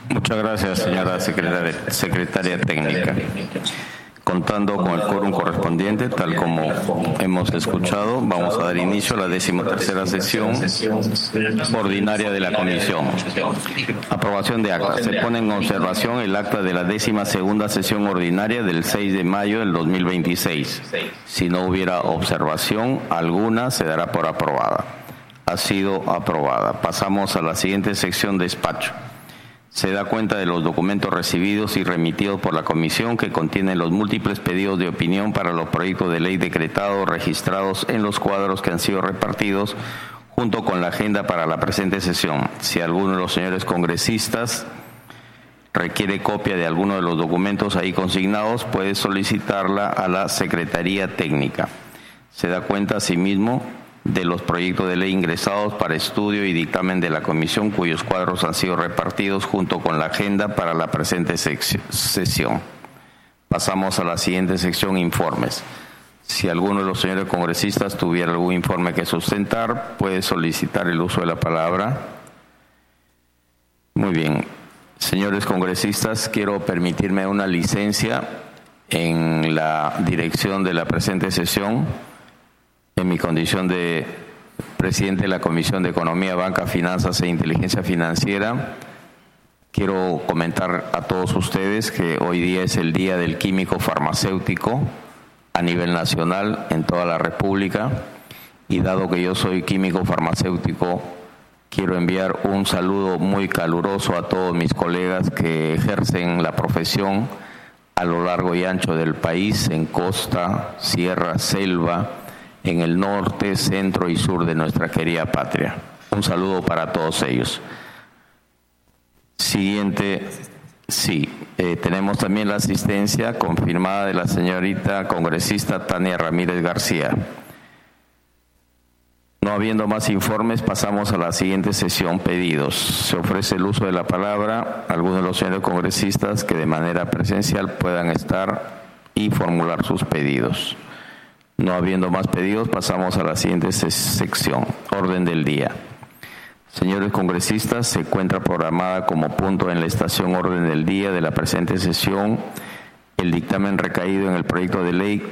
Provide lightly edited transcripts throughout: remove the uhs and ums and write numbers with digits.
Muchas gracias, señora secretaria técnica. Contando con el quórum correspondiente, tal como hemos escuchado, vamos a dar inicio a la 13ª sesión ordinaria de la Comisión. Aprobación de acta. Se pone en observación el acta de la 12ª sesión ordinaria del 6 de mayo del 2026. Si no hubiera observación alguna, se dará por aprobada. Ha sido aprobada. Pasamos a la siguiente sección: despacho. Se da cuenta de los documentos recibidos y remitidos por la Comisión, que contienen los múltiples pedidos de opinión para los proyectos de ley decretados registrados en los cuadros que han sido repartidos, junto con la agenda para la presente sesión. Si alguno de los señores congresistas requiere copia de alguno de los documentos ahí consignados, puede solicitarla a la Secretaría Técnica. Se da cuenta asimismo de los proyectos de ley ingresados para estudio y dictamen de la Comisión, cuyos cuadros han sido repartidos junto con la agenda para la presente sesión. Pasamos a la siguiente sección: informes. Si alguno de los señores congresistas tuviera algún informe que sustentar, puede solicitar el uso de la palabra. Muy bien. Señores congresistas, quiero permitirme una licencia en la dirección de la presente sesión. En mi condición de presidente de la Comisión de Economía, Banca, Finanzas e Inteligencia Financiera, quiero comentar a todos ustedes que hoy día es el Día del Químico Farmacéutico a nivel nacional en toda la República, y dado que yo soy químico farmacéutico, quiero enviar un saludo muy caluroso a todos mis colegas que ejercen la profesión a lo largo y ancho del país, en costa, sierra, selva, en el norte, centro y sur de nuestra querida patria. Un saludo para todos ellos. Siguiente, tenemos también la asistencia confirmada de la señorita congresista Tania Ramírez García. No habiendo más informes, pasamos a la siguiente sesión: pedidos. Se ofrece el uso de la palabra a algunos de los señores congresistas que de manera presencial puedan estar y formular sus pedidos. No habiendo más pedidos, pasamos a la siguiente sección: orden del día. Señores congresistas, se encuentra programada como punto en la estación orden del día de la presente sesión el dictamen recaído en el proyecto de ley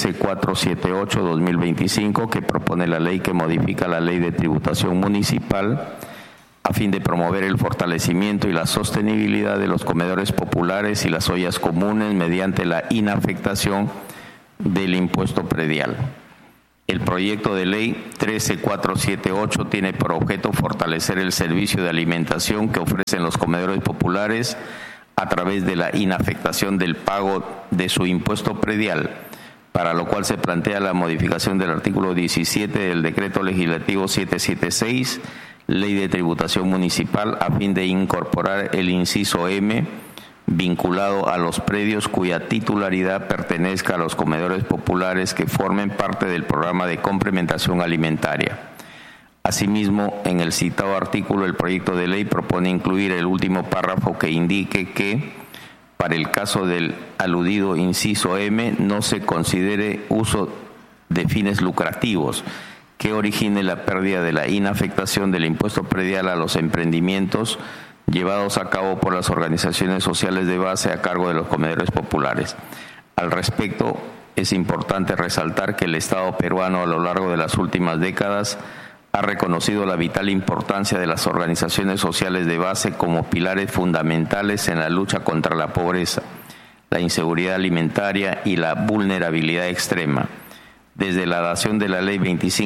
13478-2025, que propone la ley que modifica la Ley de Tributación Municipal a fin de promover el fortalecimiento y la sostenibilidad de los comedores populares y las ollas comunes mediante la inafectación del impuesto predial. El proyecto de ley 13478 tiene por objeto fortalecer el servicio de alimentación que ofrecen los comedores populares a través de la inafectación del pago de su impuesto predial, para lo cual se plantea la modificación del artículo 17 del Decreto Legislativo 776, Ley de Tributación Municipal, a fin de incorporar el inciso M vinculado a los predios cuya titularidad pertenezca a los comedores populares que formen parte del programa de complementación alimentaria. Asimismo, en el citado artículo, el proyecto de ley propone incluir el último párrafo que indique que, para el caso del aludido inciso M, no se considere uso de fines lucrativos que origine la pérdida de la inafectación del impuesto predial a los emprendimientos llevados a cabo por las organizaciones sociales de base a cargo de los comedores populares. Al respecto, es importante resaltar que el Estado peruano, a lo largo de las últimas décadas, ha reconocido la vital importancia de las organizaciones sociales de base como pilares fundamentales en la lucha contra la pobreza, la inseguridad alimentaria y la vulnerabilidad extrema. Desde la dación de la Ley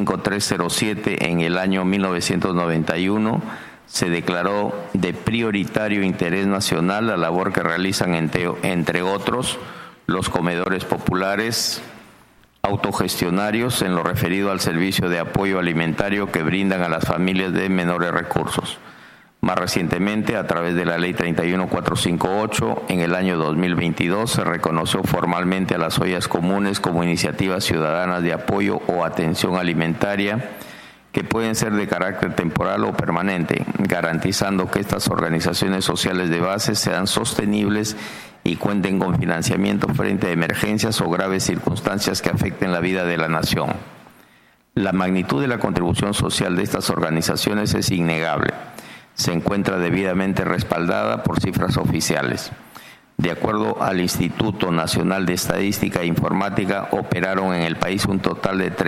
25307 en el año 1991, se declaró de prioritario interés nacional la labor que realizan, entre otros, los comedores populares autogestionarios en lo referido al servicio de apoyo alimentario que brindan a las familias de menores recursos. Más recientemente, a través de la Ley 31458, en el año 2022 se reconoció formalmente a las ollas comunes como iniciativas ciudadanas de apoyo o atención alimentaria que pueden ser de carácter temporal o permanente, garantizando que estas organizaciones sociales de base sean sostenibles y cuenten con financiamiento frente a emergencias o graves circunstancias que afecten la vida de la nación. La magnitud de la contribución social de estas organizaciones es innegable. se encuentra debidamente respaldada por cifras oficiales. De acuerdo al Instituto Nacional de Estadística e Informática, operaron en el país un total de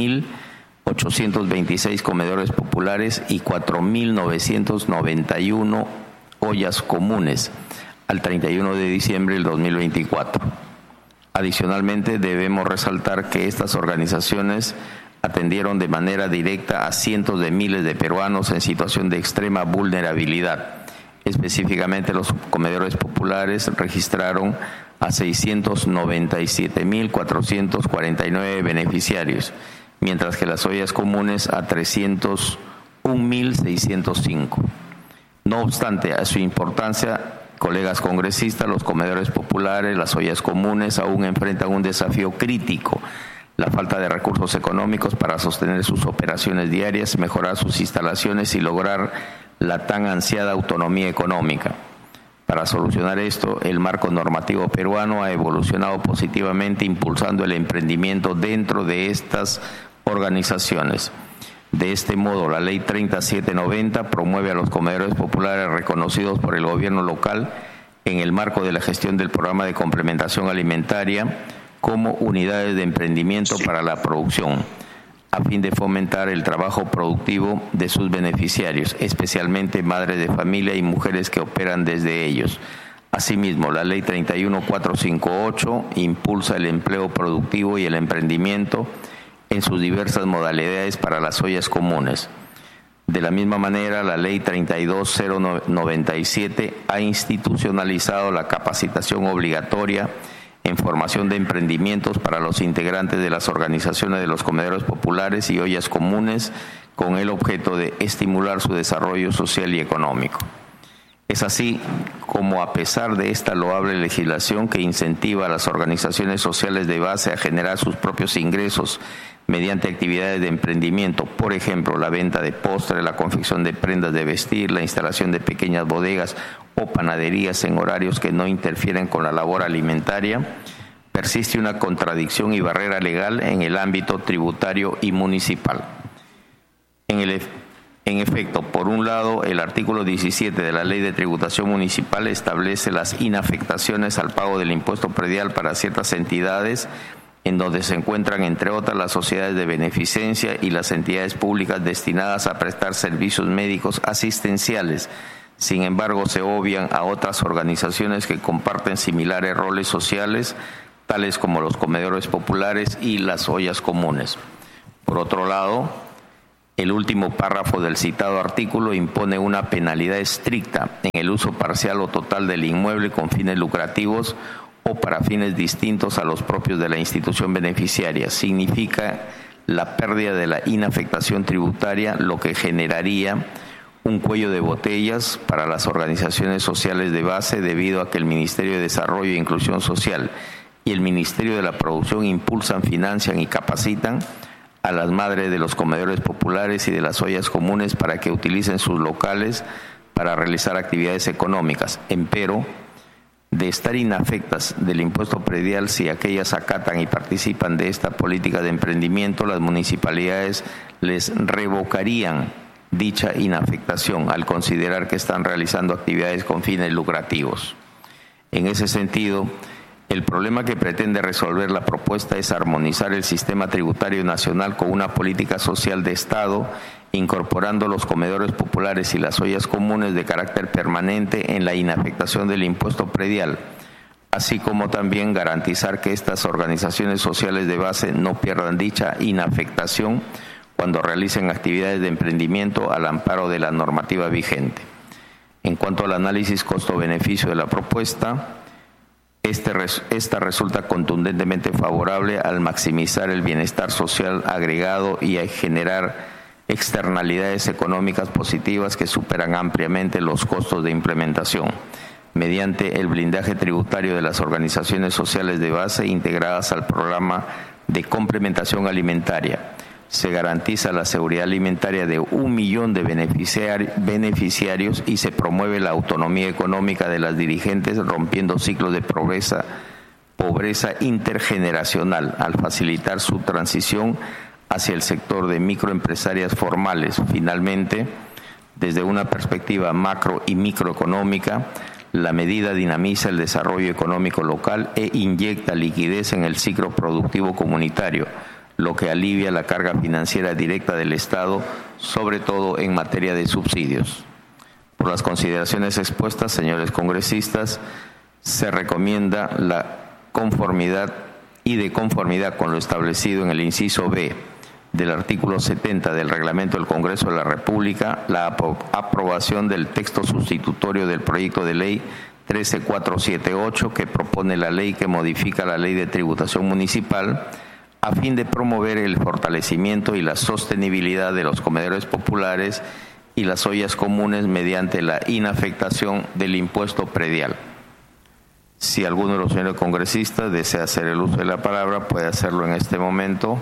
13.826 comedores populares y 4.991 ollas comunes al 31 de diciembre del 2024. Adicionalmente, debemos resaltar que estas organizaciones atendieron de manera directa a cientos de miles de peruanos en situación de extrema vulnerabilidad. Específicamente, los comedores populares registraron a 697.449 beneficiarios, mientras que las ollas comunes a 301.605. No obstante, a su importancia, colegas congresistas, los comedores populares, las ollas comunes aún enfrentan un desafío crítico: la falta de recursos económicos para sostener sus operaciones diarias, mejorar sus instalaciones y lograr la tan ansiada autonomía económica. Para solucionar esto, el marco normativo peruano ha evolucionado positivamente, impulsando el emprendimiento dentro de estas organizaciones. De este modo, la Ley 3790 promueve a los comedores populares reconocidos por el gobierno local en el marco de la gestión del programa de complementación alimentaria como unidades de emprendimiento para la producción, a fin de fomentar el trabajo productivo de sus beneficiarios, especialmente madres de familia y mujeres que operan desde ellos. Asimismo, la Ley 31458 impulsa el empleo productivo y el emprendimiento en sus diversas modalidades para las ollas comunes. De la misma manera, la Ley 32097 ha institucionalizado la capacitación obligatoria en formación de emprendimientos para los integrantes de las organizaciones de los comedores populares y ollas comunes, con el objeto de estimular su desarrollo social y económico. Es así como, a pesar de esta loable legislación que incentiva a las organizaciones sociales de base a generar sus propios ingresos mediante actividades de emprendimiento, por ejemplo, la venta de postres, la confección de prendas de vestir, la instalación de pequeñas bodegas o panaderías en horarios que no interfieren con la labor alimentaria, persiste una contradicción y barrera legal en el ámbito tributario y municipal. En efecto, por un lado, el artículo 17 de la Ley de Tributación Municipal establece las inafectaciones al pago del impuesto predial para ciertas entidades, en donde se encuentran, entre otras, las sociedades de beneficencia y las entidades públicas destinadas a prestar servicios médicos asistenciales. Sin embargo, se obvian a otras organizaciones que comparten similares roles sociales, tales como los comedores populares y las ollas comunes. Por otro lado, el último párrafo del citado artículo impone una penalidad estricta en el uso parcial o total del inmueble con fines lucrativos o para fines distintos a los propios de la institución beneficiaria. Significa la pérdida de la inafectación tributaria, lo que generaría un cuello de botellas para las organizaciones sociales de base, debido a que el Ministerio de Desarrollo e Inclusión Social y el Ministerio de la Producción impulsan, financian y capacitan a las madres de los comedores populares y de las ollas comunes para que utilicen sus locales para realizar actividades económicas. Empero, de estar inafectas del impuesto predial, si aquellas acatan y participan de esta política de emprendimiento, las municipalidades les revocarían dicha inafectación al considerar que están realizando actividades con fines lucrativos. En ese sentido, el problema que pretende resolver la propuesta es armonizar el sistema tributario nacional con una política social de Estado, incorporando los comedores populares y las ollas comunes de carácter permanente en la inafectación del impuesto predial, así como también garantizar que estas organizaciones sociales de base no pierdan dicha inafectación cuando realicen actividades de emprendimiento al amparo de la normativa vigente. En cuanto al análisis costo-beneficio de la propuesta, esta resulta contundentemente favorable al maximizar el bienestar social agregado y a generar externalidades económicas positivas que superan ampliamente los costos de implementación, mediante el blindaje tributario de las organizaciones sociales de base integradas al programa de complementación alimentaria. Se garantiza la seguridad alimentaria de 1 millón de beneficiarios y se promueve la autonomía económica de las dirigentes, rompiendo ciclos de pobreza intergeneracional al facilitar su transición hacia el sector de microempresarias formales. Finalmente, Desde una perspectiva macro y microeconómica, la medida dinamiza el desarrollo económico local e inyecta liquidez en el ciclo productivo comunitario, lo que alivia la carga financiera directa del Estado, sobre todo en materia de subsidios. Por las consideraciones expuestas, señores congresistas, se recomienda la conformidad y de conformidad con lo establecido en el inciso B del artículo 70 del Reglamento del Congreso de la República, la aprobación del texto sustitutorio del proyecto de ley 13478 que propone la ley que modifica la Ley de Tributación Municipal a fin de promover el fortalecimiento y la sostenibilidad de los comedores populares y las ollas comunes mediante la inafectación del impuesto predial. Si alguno de los señores congresistas desea hacer el uso de la palabra, puede hacerlo en este momento.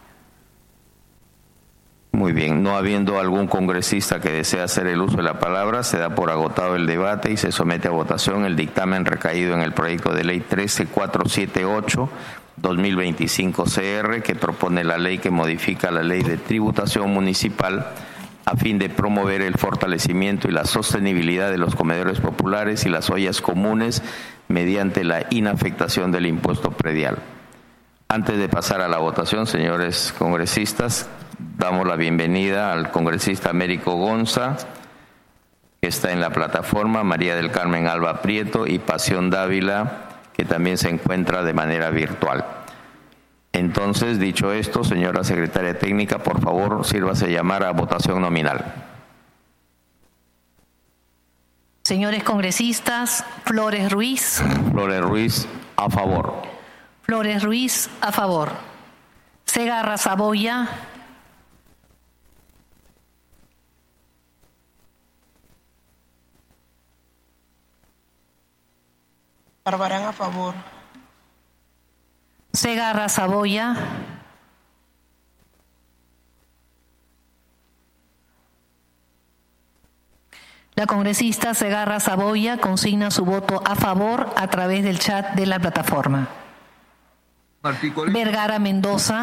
Muy bien, no habiendo algún congresista que desea hacer el uso de la palabra, se da por agotado el debate y se somete a votación el dictamen recaído en el proyecto de ley 13478-2025 CR, que propone la ley que modifica la Ley de Tributación Municipal a fin de promover el fortalecimiento y la sostenibilidad de los comedores populares y las ollas comunes mediante la inafectación del impuesto predial. Antes de pasar a la votación, señores congresistas, damos la bienvenida al congresista Américo Gonza, que está en la plataforma, María del Carmen Alba Prieto y Pasión Dávila, que también se encuentra de manera virtual. Entonces, dicho esto, señora secretaria técnica, por favor, sírvase llamar a votación nominal. Señores congresistas, Flores Ruiz. Flores Ruiz, a favor. Flores Ruiz, a favor. Segarra Saboya. Barbarán, a favor. Segarra Saboya. La congresista Segarra Saboya consigna su voto a favor a través del chat de la plataforma. Vergara Mendoza.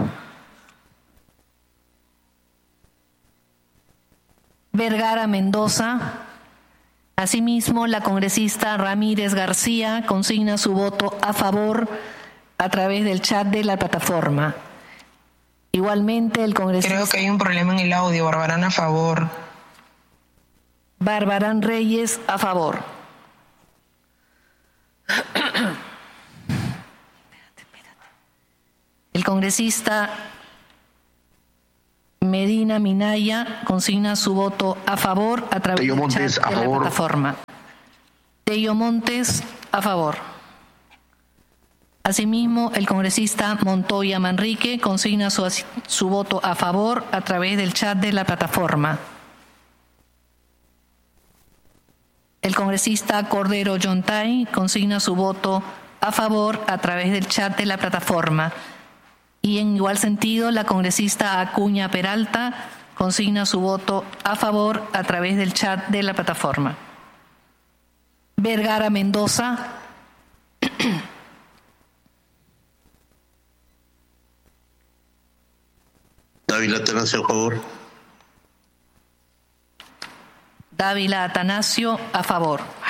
Vergara Mendoza. Asimismo, la congresista Ramírez García consigna su voto a favor a través del chat de la plataforma. Igualmente, el congresista... Creo que hay un problema en el audio. Barbarán, a favor. Barbarán Reyes, a favor. El congresista Medina Minaya consigna su voto a favor a través del chat de la plataforma. Tello Montes, a favor. Asimismo, el congresista Montoya Manrique consigna su voto a favor a través del chat de la plataforma. El congresista Cordero Yontay consigna su voto a favor a través del chat de la plataforma. Y en igual sentido, la congresista Acuña Peralta consigna su voto a favor a través del chat de la plataforma. Vergara Mendoza. Dávila Atanasio, a favor. Dávila Atanasio, a favor.